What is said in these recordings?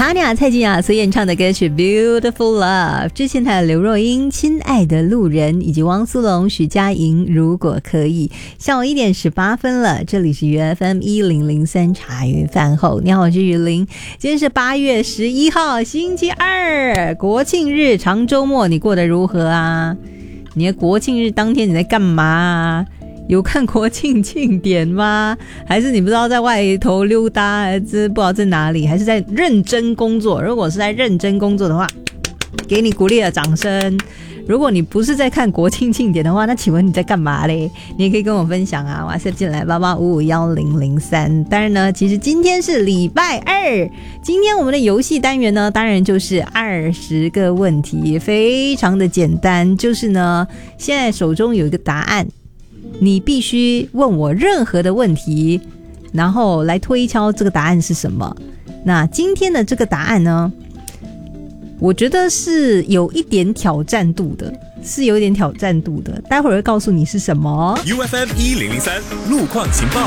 Tanya 蔡健雅所演唱的歌曲 Beautiful Love， 之前还有刘若英亲爱的路人，以及汪苏泷许佳莹如果可以。下午1点18分了，这里是 UFM 1003茶余饭后，你好，我是雨林。今天是8月11号星期二，国庆日长周末，你过得如何啊？你的国庆日当天你在干嘛啊？有看国庆庆典吗？还是你不知道在外头溜达，还是不知道在哪里，还是在认真工作？如果是在认真工作的话，给你鼓励的掌声。如果你不是在看国庆庆典的话，那请问你在干嘛嘞？你也可以跟我分享啊，WhatsApp 进来88551003。当然呢，其实今天是礼拜二，今天我们的游戏单元呢，当然就是20个问题，非常的简单，就是呢，现在手中有一个答案。你必须问我任何的问题，然后来推敲这个答案是什么。那今天的这个答案呢，我觉得是有一点挑战度的，待会儿会告诉你是什么。 UFM 1003路况情报，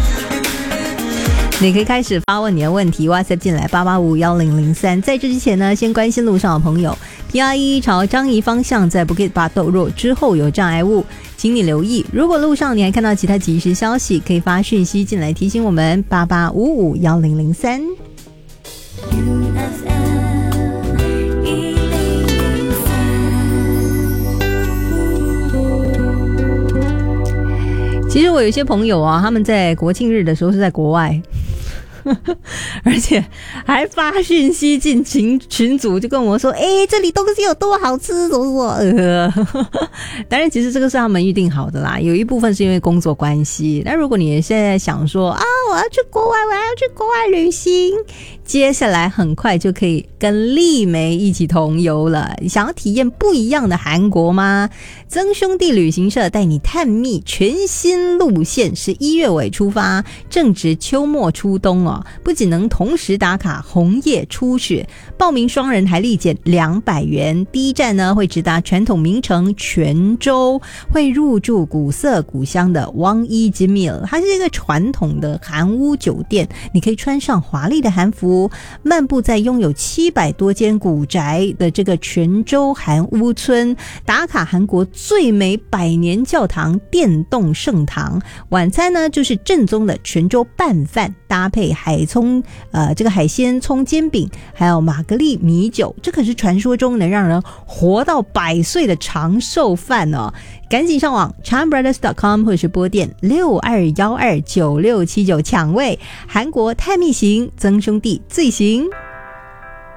你可以开始发问你的问题 WhatsApp 进来88551003。在这之前呢，先关心路上的朋友， PR1 朝樟宜方向在 Bukit Batok Road 之后有障碍物，请你留意。如果路上你还看到其他即时消息，可以发讯息进来提醒我们88551003。其实我有些朋友啊，他们在国庆日的时候是在国外而且还发讯息进群组，就跟我说这里东西有多好吃怎么当然其实这个是他们预定好的啦，有一部分是因为工作关系。那如果你现在想说我要去国外旅行，接下来很快就可以跟丽梅一起同游了。你想要体验不一样的韩国吗？曾兄弟旅行社带你探秘全新路线，是1月尾出发，正值秋末初冬哦，不仅能同时打卡红叶初雪，报名双人还立减200元。第一站呢会直达传统名城全州，会入住古色古香的汪一之庙，它是一个传统的韩屋酒店，你可以穿上华丽的韩服，漫步在拥有700多间古宅的这个全州韩屋村，打卡韩国最美百年教堂电动圣堂。晚餐呢就是正宗的全州拌饭，搭配这个海鲜葱煎饼，还有玛格丽米酒，这可是传说中能让人活到100岁的长寿饭哦。赶紧上网 charmbrothers.com 或者是拨电62129679抢位韩国探秘行，曾兄弟最行。